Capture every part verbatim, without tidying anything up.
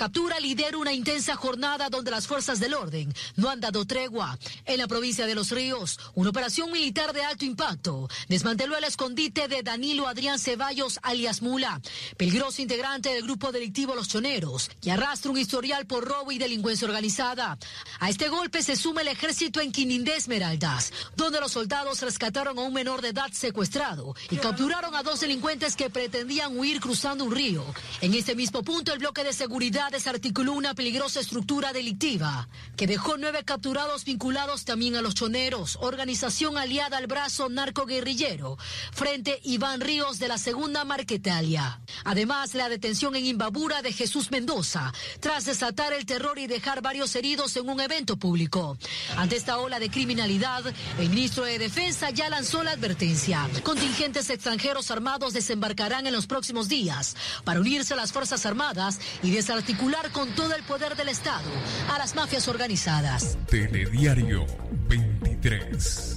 captura lidera una intensa jornada donde las fuerzas del orden no han dado tregua. En la provincia de Los Ríos, una operación militar de alto impacto desmanteló el escondite de Danilo Adrián Ceballos, alias Mula, peligroso integrante del grupo delictivo Los Choneros, que arrastra un historial por robo y delincuencia organizada. A este golpe se suma el ejército en Quinindé, Esmeraldas, donde los soldados rescataron a un menor de edad secuestrado y capturaron a dos delincuentes que pretendían huir cruzando un río. En este mismo punto, el bloque de seguridad desarticuló una peligrosa estructura delictiva que dejó nueve capturados vinculados también a Los Choneros, organización aliada al brazo narcoguerrillero, frente Iván Ríos de la Segunda Marquetalia. Además, la detención en Imbabura de Jesús Mendoza, tras desatar el terror y dejar varios heridos en un evento público. Ante esta ola de criminalidad, el ministro de Defensa ya lanzó la advertencia. Contingentes extranjeros armados desembarcarán en los próximos días para unirse a las Fuerzas Armadas y desarticular con todo el poder del Estado a las mafias organizadas. Telediario veintitrés.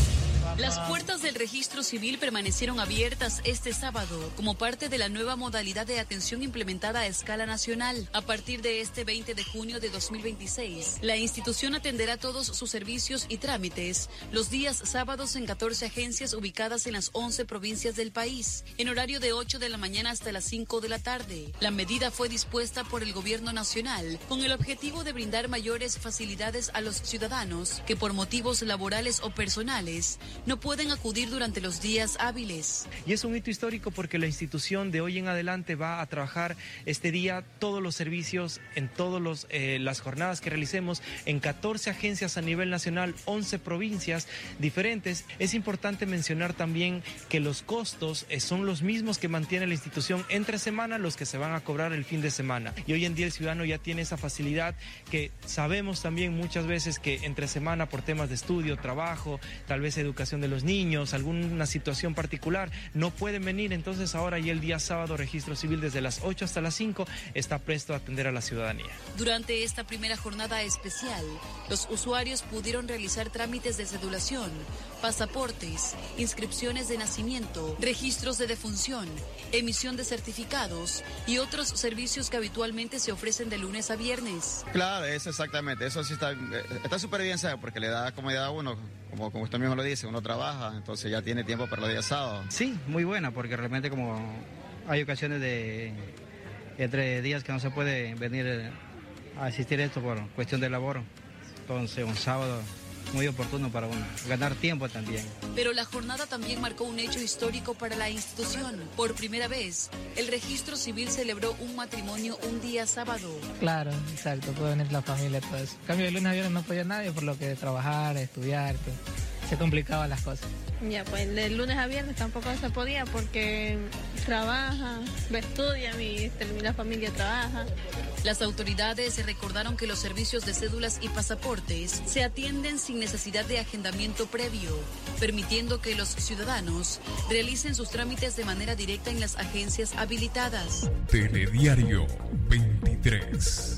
Las puertas del registro civil permanecieron abiertas este sábado como parte de la nueva modalidad de atención implementada a escala nacional. A partir de este veinte de junio de dos mil veintiséis, la institución atenderá todos sus servicios y trámites los días sábados en catorce agencias ubicadas en las once provincias del país, en horario de ocho de la mañana hasta las cinco de la tarde. La medida fue dispuesta por el gobierno nacional con el objetivo de brindar mayores facilidades a los ciudadanos que por motivos laborales o personales no pueden acudir durante los días hábiles. Y es un hito histórico porque la institución de hoy en adelante va a trabajar este día todos los servicios en todas eh, las jornadas que realicemos en catorce agencias a nivel nacional, once provincias diferentes. Es importante mencionar también que los costos eh, son los mismos que mantiene la institución entre semana, los que se van a cobrar el fin de semana. Y hoy en día el ciudadano ya tiene esa facilidad que sabemos también muchas veces que entre semana por temas de estudio, trabajo, tal vez educación de los niños, alguna situación particular, no pueden venir. Entonces ahora ya el día sábado registro civil desde las ocho hasta las cinco está presto a atender a la ciudadanía. Durante esta primera jornada especial, los usuarios pudieron realizar trámites de cedulación, pasaportes, inscripciones de nacimiento, registros de defunción, emisión de certificados y otros servicios que habitualmente se ofrecen de lunes a viernes. Claro, eso exactamente, eso sí está está súper bien, ¿sabes? Porque le da comodidad a uno, como, como usted mismo lo dice, uno trabaja, entonces ya tiene tiempo para los días sábados. Sí, muy buena, porque realmente como hay ocasiones de entre días que no se puede venir a asistir a esto por cuestión de labor, entonces un sábado muy oportuno para uno, ganar tiempo también. Pero la jornada también marcó un hecho histórico para la institución. Por primera vez, el registro civil celebró un matrimonio un día sábado. Claro, exacto, puede venir la familia, todo eso. En cambio, de lunes a viernes no podía nadie, por lo que trabajar, estudiar, todo. Se complicaban las cosas. Ya, pues de lunes a viernes tampoco se podía porque trabaja, estudia, mi, la familia trabaja. Las autoridades recordaron que los servicios de cédulas y pasaportes se atienden sin necesidad de agendamiento previo, permitiendo que los ciudadanos realicen sus trámites de manera directa en las agencias habilitadas. Telediario veintitrés.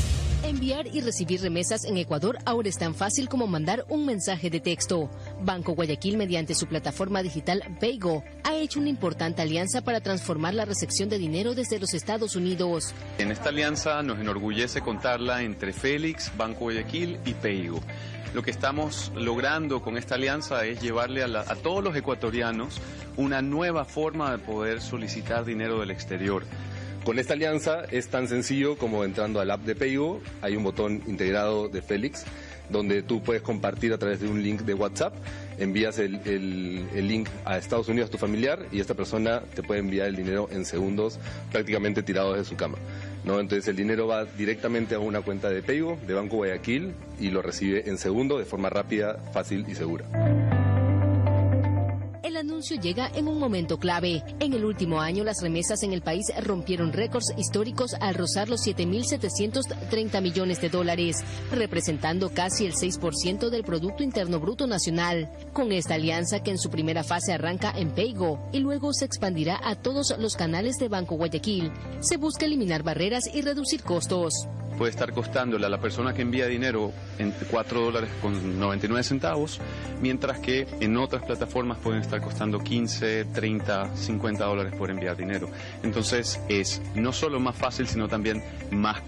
Enviar y recibir remesas en Ecuador ahora es tan fácil como mandar un mensaje de texto. Banco Guayaquil, mediante su plataforma digital Paygo, ha hecho una importante alianza para transformar la recepción de dinero desde los Estados Unidos. En esta alianza nos enorgullece contarla entre Félix, Banco Guayaquil y Paygo. Lo que estamos logrando con esta alianza es llevarle a, la, a todos los ecuatorianos una nueva forma de poder solicitar dinero del exterior. Con esta alianza es tan sencillo como entrando al app de Paygo, hay un botón integrado de Félix, donde tú puedes compartir a través de un link de WhatsApp, envías el, el, el link a Estados Unidos a tu familiar y esta persona te puede enviar el dinero en segundos, prácticamente tirado desde su cama, ¿no? Entonces el dinero va directamente a una cuenta de Paygo, de Banco Guayaquil, y lo recibe en segundos de forma rápida, fácil y segura. El anuncio llega en un momento clave. En el último año, las remesas en el país rompieron récords históricos al rozar los siete mil setecientos treinta millones de dólares, representando casi el seis por ciento del Producto Interno Bruto Nacional. Con esta alianza, que en su primera fase arranca en Paygo y luego se expandirá a todos los canales de Banco Guayaquil, se busca eliminar barreras y reducir costos. Puede estar costándole a la persona que envía dinero en cuatro dólares con noventa y nueve centavos, mientras que en otras plataformas pueden estar costando quince, treinta, cincuenta dólares por enviar dinero. Entonces es no solo más fácil, sino también más